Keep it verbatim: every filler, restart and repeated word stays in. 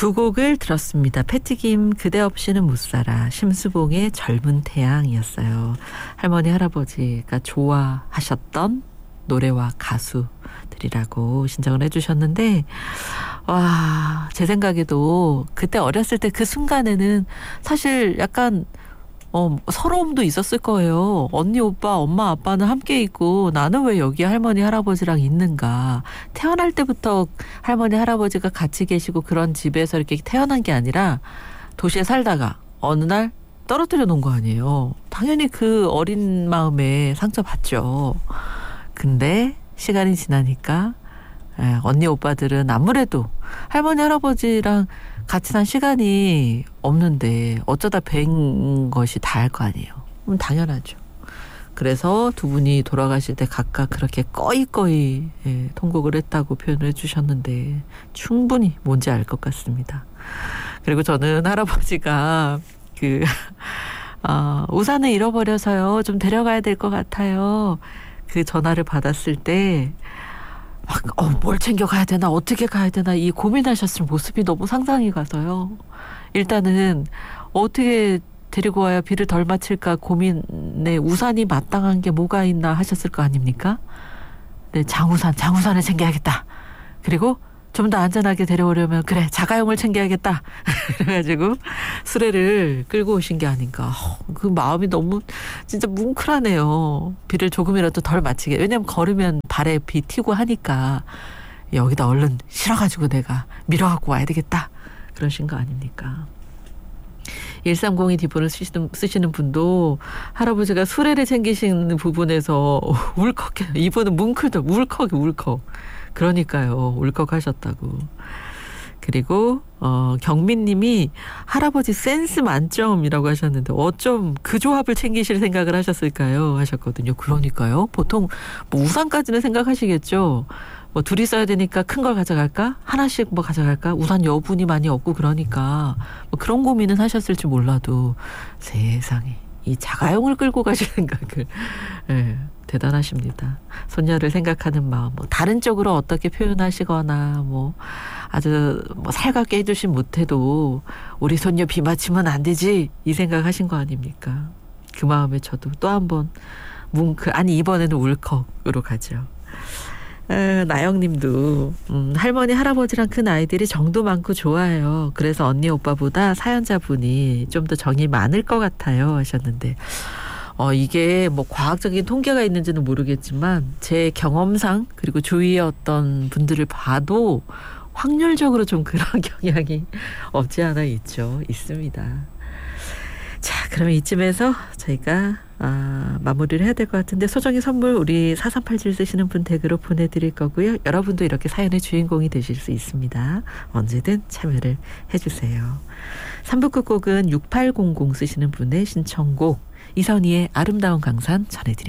두 곡을 들었습니다. 패티김 그대 없이는 못 살아, 심수봉의 젊은 태양이었어요. 할머니 할아버지가 좋아하셨던 노래와 가수들이라고 신청을 해주셨는데, 와, 제 생각에도 그때 어렸을 때 그 순간에는 사실 약간 어, 서러움도 있었을 거예요. 언니, 오빠, 엄마, 아빠는 함께 있고 나는 왜 여기 할머니, 할아버지랑 있는가. 태어날 때부터 할머니, 할아버지가 같이 계시고 그런 집에서 이렇게 태어난 게 아니라 도시에 살다가 어느 날 떨어뜨려 놓은 거 아니에요. 당연히 그 어린 마음에 상처받죠. 근데 시간이 지나니까 에, 언니, 오빠들은 아무래도 할머니, 할아버지랑 같이 산 시간이 없는데 어쩌다 뵌 것이 다할 거 아니에요. 그럼 당연하죠. 그래서 두 분이 돌아가실 때 각각 그렇게 꺼이꺼이 예, 통곡을 했다고 표현을 해주셨는데 충분히 뭔지 알 것 같습니다. 그리고 저는 할아버지가 그 어, 우산을 잃어버려서요. 좀 데려가야 될 것 같아요. 그 전화를 받았을 때 막, 어, 뭘 챙겨가야 되나, 어떻게 가야 되나, 이 고민하셨을 모습이 너무 상상이 가서요. 일단은, 어떻게 데리고 와야 비를 덜 맞힐까 고민에 우산이 마땅한 게 뭐가 있나 하셨을 거 아닙니까? 네, 장우산, 장우산을 챙겨야겠다. 그리고 좀 더 안전하게 데려오려면, 그래, 자가용을 챙겨야겠다. 그래가지고, 수레를 끌고 오신 게 아닌가. 그 마음이 너무, 진짜 뭉클하네요. 비를 조금이라도 덜 맞히게. 왜냐면 걸으면 발에 비 튀고 하니까, 여기다 얼른 실어가지고 내가 밀어갖고 와야 되겠다. 그러신 거 아닙니까? 일삼공이 디본을 쓰시는, 쓰시는 분도 할아버지가 수레를 챙기시는 부분에서 울컥해. 이분은 뭉클도 울컥이 울컥. 그러니까요. 울컥하셨다고. 그리고 어, 경민님이 할아버지 센스 만점이라고 하셨는데 어쩜 그 조합을 챙기실 생각을 하셨을까요? 하셨거든요. 그러니까요. 보통 뭐 우산까지는 생각하시겠죠. 뭐 둘이 써야 되니까 큰 걸 가져갈까? 하나씩 뭐 가져갈까? 우산 여분이 많이 없고 그러니까 뭐 그런 고민은 하셨을지 몰라도 세상에 이 자가용을 끌고 가실 생각을 네, 대단하십니다. 손녀를 생각하는 마음, 뭐 다른 쪽으로 어떻게 표현하시거나 뭐 아주 뭐 살갑게 해주신 못해도 우리 손녀 비 맞추면 안 되지 이 생각하신 거 아닙니까? 그 마음에 저도 또 한 번 뭉클, 아니 이번에는 울컥으로 가죠. 아, 나영님도 음, 할머니 할아버지랑 큰 아이들이 정도 많고 좋아요. 그래서 언니 오빠보다 사연자분이 좀 더 정이 많을 것 같아요 하셨는데 어, 이게 뭐 과학적인 통계가 있는지는 모르겠지만 제 경험상 그리고 주위의 어떤 분들을 봐도 확률적으로 좀 그런 경향이 없지 않아 있죠. 있습니다. 자, 그러면 이쯤에서 저희가 아, 마무리를 해야 될 것 같은데 소정의 선물 우리 사삼팔칠 쓰시는 분 댁으로 보내드릴 거고요. 여러분도 이렇게 사연의 주인공이 되실 수 있습니다. 언제든 참여를 해주세요. 삼 부 끝곡은 육팔공공 쓰시는 분의 신청곡 이선희의 아름다운 강산 전해드립니다.